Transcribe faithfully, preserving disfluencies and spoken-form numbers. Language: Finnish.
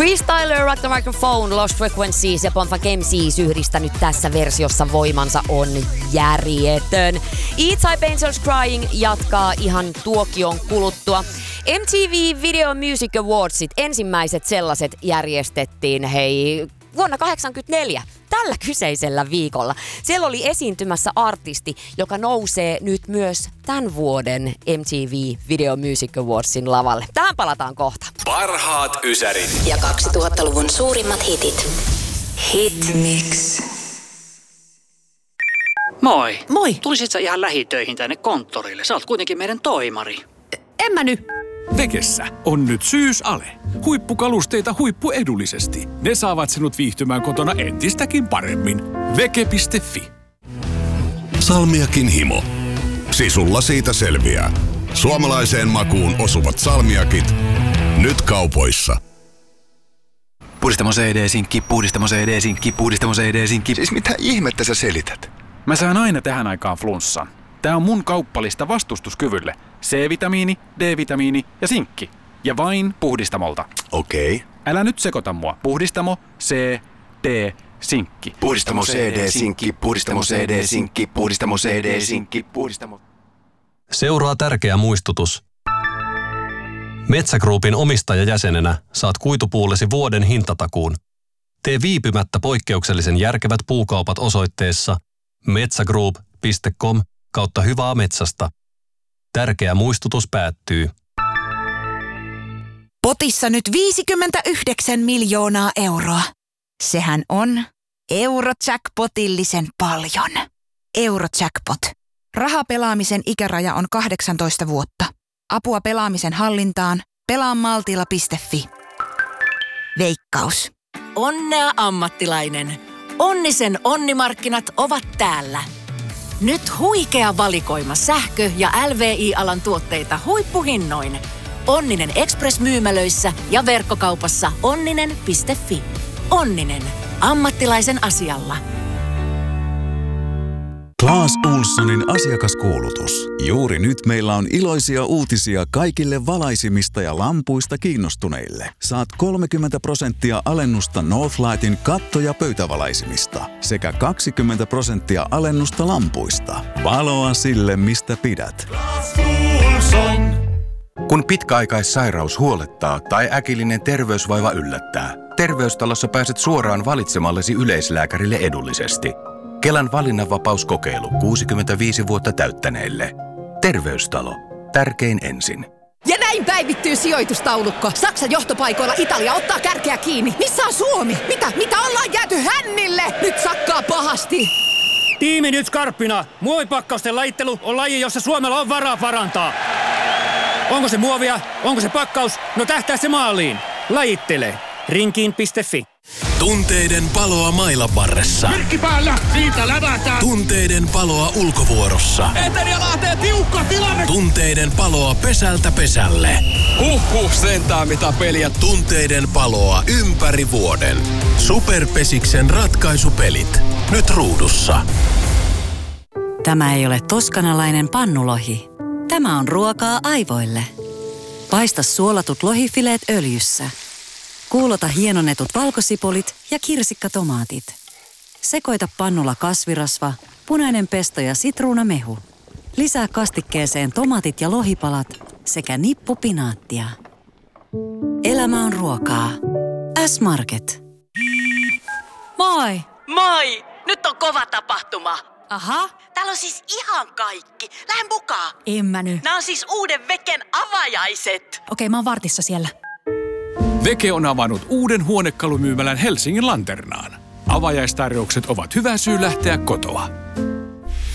Freestyler, Rock the Microphone, Lost Frequencies ja Bonfa M Cs yhdistänyt tässä versiossa voimansa on järjetön. E-Type Angels Crying jatkaa ihan tuokion kuluttua. M T V Video Music Awardsit, ensimmäiset sellaiset järjestettiin hei vuonna kahdeksankymmentäneljä, tällä kyseisellä viikolla. Siellä oli esiintymässä artisti, joka nousee nyt myös tämän vuoden M T V Video Music Awardsin lavalle. Tähän palataan kohta. Parhaat ysärit ja kaksituhattaluvun suurimmat hitit. Hit Mix. Moi. Moi. Tulisit sä ihan lähitöihin tänne konttorille? Sä oot kuitenkin meidän toimari. En mä nyt. Vekessä on nyt syysale. Huippukalusteita huippuedullisesti. Ne saavat sinut viihtymään kotona entistäkin paremmin. Veke piste fi. Salmiakin himo. Sisulla siitä selviää. Suomalaiseen makuun osuvat salmiakit. Nyt kaupoissa. Puhdistamo C D-sinkki, puhdistamo C D-sinkki, puhdistamo C D-sinkki. Siis mitä ihmettä sä selität? Mä saan aina tähän aikaan flunssan. Tää on mun kauppalista vastustuskyvylle. C-vitamiini, D-vitamiini ja sinkki. Ja vain Puhdistamolta. Okei. Okay. Älä nyt sekoita mua. Puhdistamo, C, D, sinkki. Puhdistamo C D-sinkki, puhdistamo C D-sinkki, puhdistamo C D-sinkki, puhdistamo... Seuraa tärkeä muistutus. Metsä Groupin omistajajäsenenä saat kuitupuullesi vuoden hintatakuun. Tee viipymättä poikkeuksellisen järkevät puukaupat osoitteessa metsagroup piste com kautta hyvää metsästä. Tärkeä muistutus päättyy. Potissa nyt viisikymmentäyhdeksän miljoonaa euroa. Sehän on Eurojackpotillisen paljon. Eurojackpot. Rahapelaamisen ikäraja on kahdeksantoista vuotta. Apua pelaamisen hallintaan pelaamaltilla piste fi. Veikkaus. Onnea ammattilainen. Onnisen onnimarkkinat ovat täällä. Nyt huikea valikoima sähkö- ja L V I-alan tuotteita huippuhinnoin. Onninen Express-myymälöissä ja verkkokaupassa onninen piste fi. Onninen. Ammattilaisen asialla. Clas Ohlsonin asiakaskuulutus. Juuri nyt meillä on iloisia uutisia kaikille valaisimista ja lampuista kiinnostuneille. Saat kolmekymmentä prosenttia alennusta Northlightin katto- ja pöytävalaisimista sekä kaksikymmentä prosenttia alennusta lampuista. Valoa sille, mistä pidät. Clas Ohlson. Kun pitkäaikaissairaus huolettaa tai äkillinen terveysvaiva yllättää, Terveystalossa pääset suoraan valitsemallesi yleislääkärille edullisesti. Kelan valinnanvapauskokeilu kuusikymmentäviisi vuotta täyttäneille. Terveystalo. Tärkein ensin. Ja näin päivittyy sijoitustaulukko. Saksan johtopaikoilla Italia ottaa kärkeä kiinni. Missä on Suomi? Mitä? Mitä ollaan jääty hännille? Nyt sakkaa pahasti. Tiimi nyt skarppina. Muovipakkausten lajittelu on laji, jossa Suomella on varaa parantaa. Onko se muovia? Onko se pakkaus? No tähtää se maaliin. Lajittele. Rinkiin piste fi. Tunteiden paloa mailan varressa. Virkki päällä, siitä lävätään. Tunteiden paloa ulkovuorossa. Eeteri ja Lahteen tiukka tilanne. Tunteiden paloa pesältä pesälle. Huhhuh, sentään mitä peliä. Tunteiden paloa ympäri vuoden. Superpesiksen ratkaisupelit. Nyt ruudussa. Tämä ei ole toskanalainen pannulohi. Tämä on ruokaa aivoille. Paista suolatut lohifileet öljyssä. Kuulota hienonnetut valkosipulit ja kirsikkatomaatit. Sekoita pannulla kasvirasva, punainen pesto ja sitruunamehu. Lisää kastikkeeseen tomaatit ja lohipalat sekä nippu pinaattia. Elämä on ruokaa. S-Market. Moi! Moi! Nyt on kova tapahtuma. Aha. Täällä on siis ihan kaikki. Lähden mukaan. En mä nyt. Nämä on siis uuden Veken avajaiset. Okei, mä oon vartissa siellä. Veke on avannut uuden huonekalumyymälän Helsingin Lanternaan. Avajaistarjoukset ovat hyvä syy lähteä kotoa.